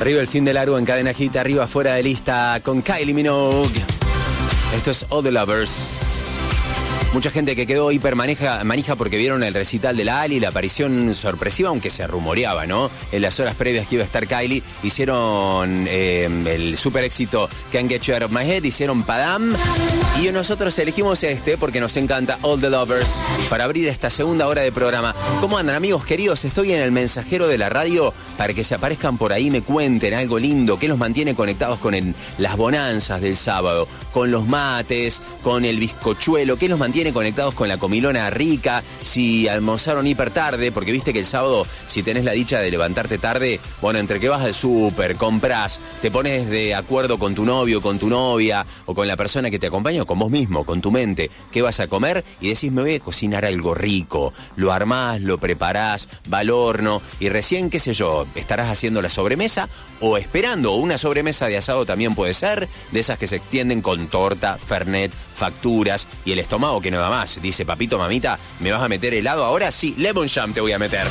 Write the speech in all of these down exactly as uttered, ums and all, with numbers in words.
Arriba el fin de largo en Cadena Hit, arriba fuera de lista con Kylie Minogue. Esto es All the Lovers. Mucha gente que quedó hiper manija, manija porque vieron el recital de la Ali, la aparición sorpresiva, aunque se rumoreaba, ¿no? En las horas previas que iba a estar Kylie, hicieron eh, el super éxito Can't Get You Out of My Head, hicieron Padam, y nosotros elegimos este porque nos encanta All the Lovers para abrir esta segunda hora de programa. ¿Cómo andan, amigos queridos? Estoy en el mensajero de la radio para que se aparezcan por ahí, me cuenten algo lindo, que los mantiene conectados con el, las bonanzas del sábado, con los mates, con el bizcochuelo, que los mantiene conectados con la comilona rica, si almorzaron hiper tarde, porque viste que el sábado, si tenés la dicha de levantarte tarde, bueno, entre que vas al súper, comprás, te pones de acuerdo con tu novio, con tu novia, o con la persona que te acompaña, o con vos mismo, con tu mente, qué vas a comer, y decís, me voy a cocinar algo rico, lo armás, lo preparás, va al horno, y recién, qué sé yo, estarás haciendo la sobremesa, o esperando, una sobremesa de asado también puede ser, de esas que se extienden con torta, fernet, facturas, y el estómago que no da más. Dice, papito, mamita, ¿me vas a meter helado ahora? Sí, lemon jam te voy a meter.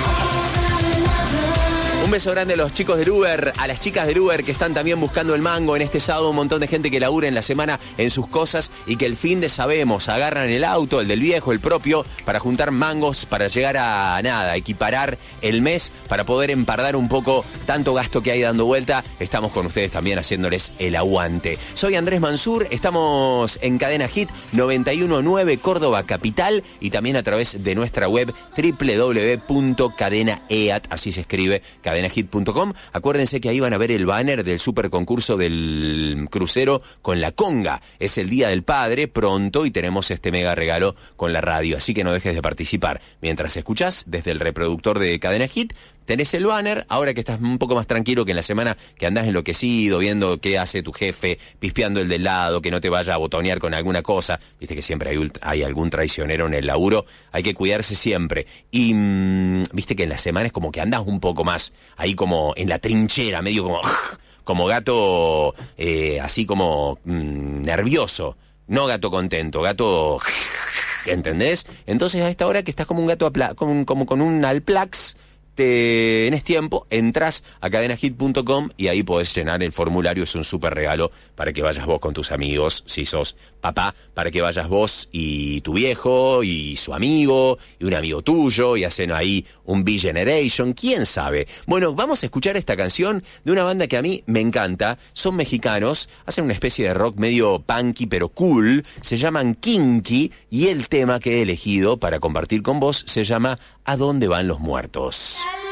Un beso grande a los chicos del Uber, a las chicas del Uber que están también buscando el mango en este sábado. Un montón de gente que labura en la semana en sus cosas y que el fin de sabemos, agarran el auto, el del viejo, el propio, para juntar mangos, para llegar a nada, equiparar el mes, para poder empardar un poco tanto gasto que hay dando vuelta. Estamos con ustedes también haciéndoles el aguante. Soy Andrés Mansur, estamos en Cadena Hit noventa y uno punto nueve Córdoba Capital y también a través de nuestra web doble u doble u doble u punto cadena e a t, así se escribe, cadena hit punto com. Acuérdense que ahí van a ver el banner del super concurso del crucero con la conga. Es el Día del Padre pronto y tenemos este mega regalo con la radio, así que no dejes de participar. Mientras escuchás desde el reproductor de Cadena Hit, tenés el banner, ahora que estás un poco más tranquilo que en la semana que andás enloquecido, viendo qué hace tu jefe, pispeando el del lado, que no te vaya a botonear con alguna cosa. Viste que siempre hay, hay algún traicionero en el laburo, hay que cuidarse siempre. Y mmm, viste que en la semana es como que andás un poco más, ahí como en la trinchera, medio como, como gato, eh, así como mmm, nervioso. No gato contento, gato... ¿Entendés? Entonces a esta hora que estás como un gato, apla- como, como con un Alplax, tenés tiempo, entras a cadena hit punto com y ahí podés llenar el formulario. Es un súper regalo para que vayas vos con tus amigos, si sos papá, para que vayas vos y tu viejo y su amigo y un amigo tuyo y hacen ahí un B-Generation, quién sabe. Bueno, vamos a escuchar esta canción de una banda que a mí me encanta, son mexicanos, hacen una especie de rock medio punky pero cool, se llaman Kinky y el tema que he elegido para compartir con vos se llama ¿A dónde van los muertos?